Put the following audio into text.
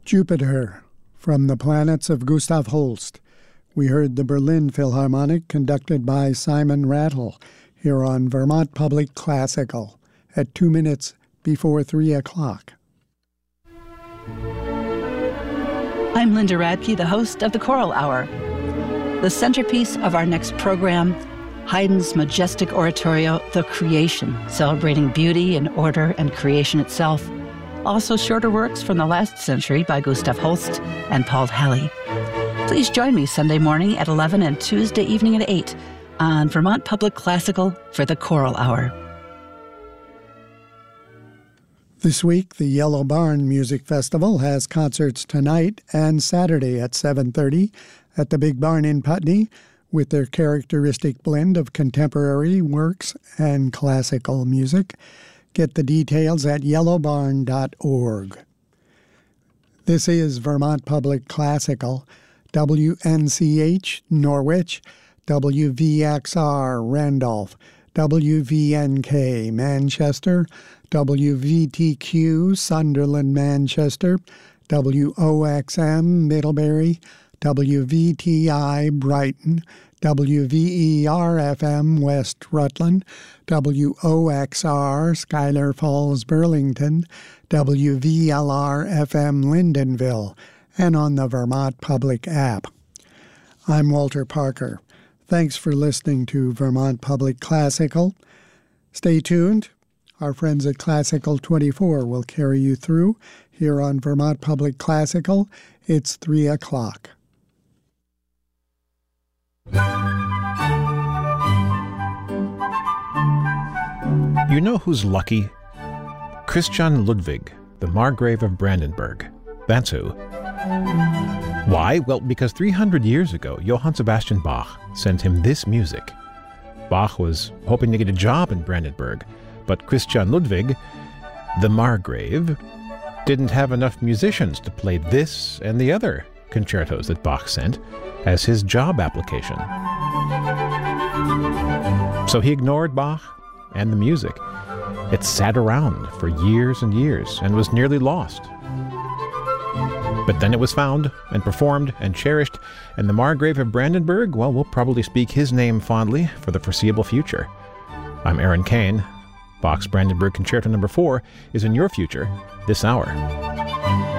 Jupiter, from the Planets of Gustav Holst. We heard the Berlin Philharmonic conducted by Simon Rattle here on Vermont Public Classical at 2 minutes before 3 o'clock. I'm Linda Radke, the host of the Choral Hour. The centerpiece of our next program, Haydn's majestic oratorio, The Creation, celebrating beauty and order and creation itself. Also shorter works from the last century by Gustav Holst and Paul Halley. Please join me Sunday morning at 11 and Tuesday evening at 8 on Vermont Public Classical for the Choral Hour. This week, the Yellow Barn Music Festival has concerts tonight and Saturday at 7:30 at the Big Barn in Putney with their characteristic blend of contemporary works and classical music. Get the details at yellowbarn.org. This is Vermont Public Classical, WNCH Norwich, WVXR Randolph, WVNK Manchester, WVTQ Sunderland Manchester, WOXM Middlebury, WVTI Brighton, WVER-FM West Rutland, WOXR Schuyler Falls Burlington, WVLR-FM Lyndonville, and on the Vermont Public app. I'm Walter Parker. Thanks for listening to Vermont Public Classical. Stay tuned. Our friends at Classical 24 will carry you through. Here on Vermont Public Classical, it's 3 o'clock. You know who's lucky? Christian Ludwig, the Margrave of Brandenburg. That's who. Why? Well, because 300 years ago, Johann Sebastian Bach sent him this music. Bach was hoping to get a job in Brandenburg, but Christian Ludwig, the Margrave, didn't have enough musicians to play this and the other concertos that Bach sent as his job application. So he ignored Bach and the music. It sat around for years and years and was nearly lost. But then it was found and performed and cherished, and the Margrave of Brandenburg, well, we'll probably speak his name fondly for the foreseeable future. I'm Aaron Kane. Bach's Brandenburg Concerto No. 4 is in your future this hour.